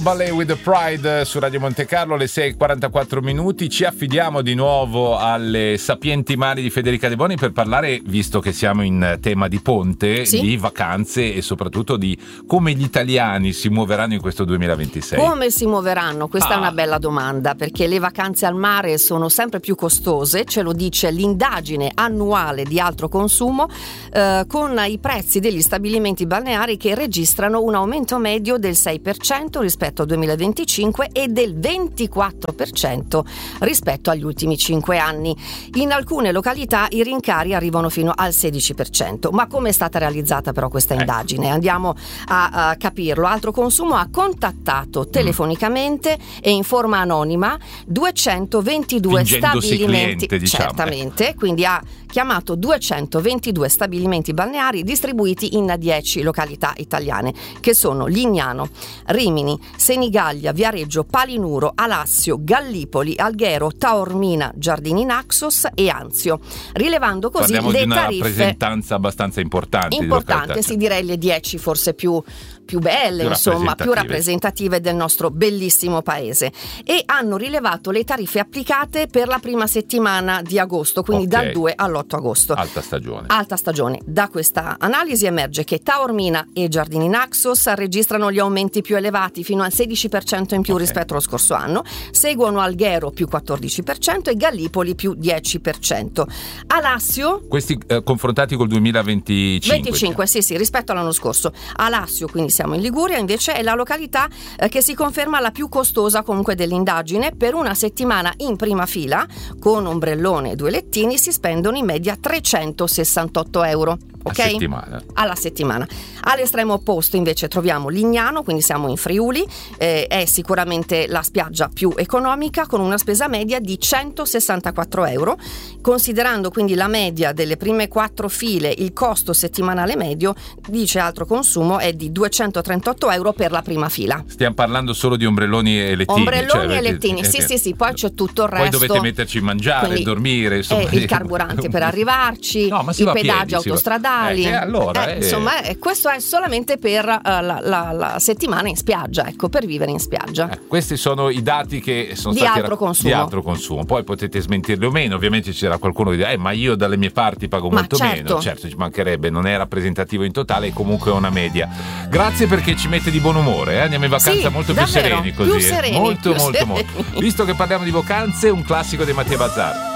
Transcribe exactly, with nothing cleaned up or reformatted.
Ballet with the Pride su Radio Monte Carlo, alle sei e quarantaquattro minuti. Ci affidiamo di nuovo alle sapienti mani di Federica De Boni per parlare, visto che siamo in tema di ponte, sì? di vacanze e soprattutto di come gli italiani si muoveranno in questo duemilaventisei. Come si muoveranno? Questa ah. è una bella domanda, perché le vacanze al mare sono sempre più costose, ce lo dice l'indagine annuale di Altro Consumo, eh, con i prezzi degli stabilimenti balneari che registrano un aumento medio del sei per cento rispetto al duemilaventicinque e del ventiquattro per cento rispetto agli ultimi cinque anni. In alcune località i rincari arrivano fino al sedici per cento. Ma come è stata realizzata però questa indagine? Andiamo a, a capirlo. Altro Consumo ha contattato telefonicamente e in forma anonima duecentoventidue Fingendosi stabilimenti, cliente, diciamo. certamente, quindi ha chiamato duecentoventidue stabilimenti balneari distribuiti in dieci località italiane, che sono Lignano, Rimini, Senigallia, Viareggio, Palinuro, Alassio, Gallipoli, Alghero, Taormina, Giardini Naxos e Anzio, rilevando così Parliamo le di una tariffe rappresentanza abbastanza importante. importante, si direi le dieci forse più più belle, più insomma, più rappresentative. rappresentative del nostro bellissimo paese, e hanno rilevato le tariffe applicate per la prima settimana di agosto, quindi okay. dal due all'otto agosto. Alta stagione. Alta stagione. Da questa analisi emerge che Taormina e Giardini Naxos registrano gli aumenti più elevati, fino al sedici per cento in più okay. rispetto allo scorso anno, seguono Alghero più quattordici per cento e Gallipoli più dieci per cento. Alassio, questi eh, confrontati col duemilaventicinque venticinque, sì sì, rispetto all'anno scorso. Alassio, quindi siamo in Liguria, invece è la località eh, che si conferma la più costosa comunque dell'indagine. Per una settimana in prima fila, con ombrellone e due lettini, si spendono in media trecentosessantotto euro. Ok? A settimana. Alla settimana. All'estremo opposto invece troviamo Lignano, quindi siamo in Friuli, eh, è sicuramente la spiaggia più economica, con una spesa media di centosessantaquattro euro. Considerando quindi la media delle prime quattro file, il costo settimanale medio, dice Altro Consumo, è di duecentotrentotto euro per la prima fila. Stiamo parlando solo di ombrelloni e lettini. Ombrelloni cioè, e lettini, eh, sì eh, sì sì, poi c'è tutto il resto. Poi dovete metterci a mangiare, quindi, dormire, insomma. Eh, il carburante per arrivarci, no, ma si i va pedaggi piedi, autostradali. Eh, eh, allora, eh, eh. insomma, eh, questo è solamente per uh, la, la, la settimana in spiaggia, ecco, per vivere in spiaggia. Eh, questi sono i dati che sono di stati altro rac- consumo. di altro consumo. Poi potete smentirli o meno, ovviamente ci sarà qualcuno che dirà: eh, ma io dalle mie parti pago ma molto certo. meno. Certo, ci mancherebbe, non è rappresentativo in totale, è comunque una media. Grazie, perché ci mette di buon umore, eh? Andiamo in vacanza sì, molto davvero, più sereni così. più eh? sereni, molto, più molto, sereni. molto. Visto che parliamo di vacanze, un classico di Mattia Bazzar.